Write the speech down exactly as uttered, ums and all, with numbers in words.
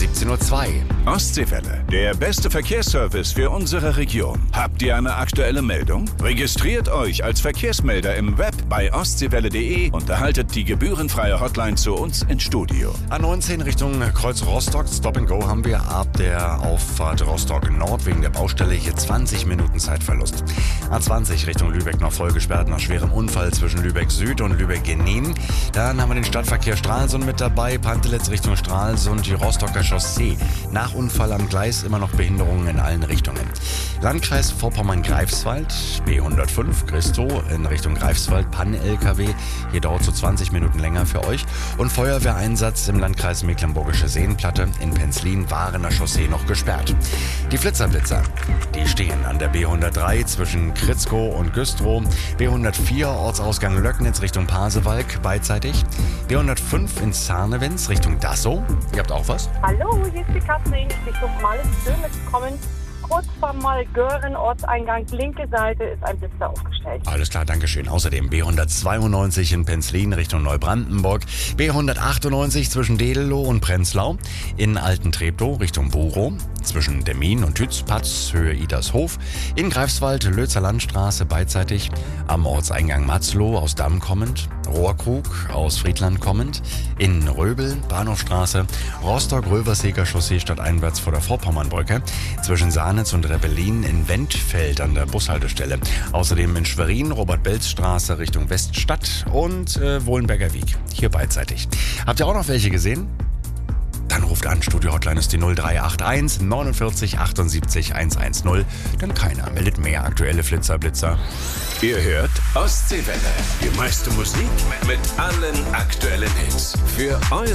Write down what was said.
siebzehn Uhr zwei. Ostseewelle, der beste Verkehrsservice für unsere Region. Habt ihr eine aktuelle Meldung? Registriert euch als Verkehrsmelder im Web bei ostseewelle punkt de und erhaltet die gebührenfreie Hotline zu uns ins Studio. A neunzehn Richtung Kreuz Rostock. Stop and Go haben wir ab der Auffahrt Rostock Nord wegen der Baustelle hier zwanzig Minuten Zeitverlust. A zwanzig Richtung Lübeck noch voll gesperrt nach schwerem Unfall zwischen Lübeck Süd und Lübeck-Genin. Dann haben wir den Stadtverkehr Stralsund mit dabei. Pantelitz Richtung Stralsund, die Rostocker Chaussee. Nach Unfall am Gleis immer noch Behinderungen in allen Richtungen. Landkreis Vorpommern-Greifswald, B hundertfünf, Christo in Richtung Greifswald, Pann-L K W. Hier dauert so zwanzig Minuten länger für euch. Und Feuerwehreinsatz im Landkreis Mecklenburgische Seenplatte in Penzlin, Warener Chaussee noch gesperrt. Die Flitzerblitzer, die stehen an der B hundertdrei zwischen Kritzkow und Güstrow, B hundertvier Ortsausgang Löcknitz Richtung Pasewalk beidseitig, B hundertfünf in Zarnewitz Richtung Dassow. Ihr habt auch was? Hallo, hier ist die Katrin. Richtung Malz-Böhme gekommen. Kurz vor Malgören, Ortseingang, linke Seite ist ein Blitzer aufgestellt. Alles klar, Dankeschön. Außerdem B hundertzweiundneunzig in Penzlin Richtung Neubrandenburg, B hundertachtundneunzig zwischen Dedelow und Prenzlau, in Altentreptow Richtung Burow, zwischen Demmin und Tützpatz, Höhe Idershof, in Greifswald, Lötzer Landstraße beidseitig, am Ortseingang Matzlow aus Damm kommend, Rohrkrug aus Friedland kommend, in Röbel, Bahnhofstraße, Rostock-Röverseger Chaussee stadteinwärts vor der Vorpommernbrücke, zwischen Sahnitz und Rebellin in Wendfeld an der Bushaltestelle. Außerdem in Schwerin, Robert-Belz-Straße Richtung Weststadt und äh, Wohlenberger Weg, hier beidseitig. Habt ihr auch noch welche gesehen? Dann ruft an, Studio-Hotline ist die null drei acht eins neunundvierzig achtundsiebzig hundertzehn. Denn keiner meldet mehr aktuelle Flitzerblitzer. Ihr hört Ostseewelle, die meiste Musik mit allen aktuellen Hits. Für eure